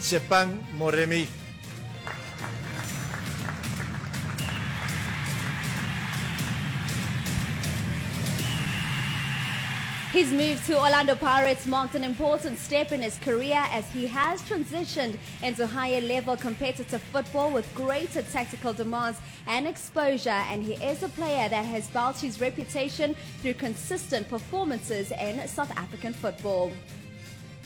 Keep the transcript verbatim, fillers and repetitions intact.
Tshepang Moremi. His move to Orlando Pirates marked an important step in his career as he has transitioned into higher level competitive football with greater tactical demands and exposure, and he is a player that has built his reputation through consistent performances in South African football.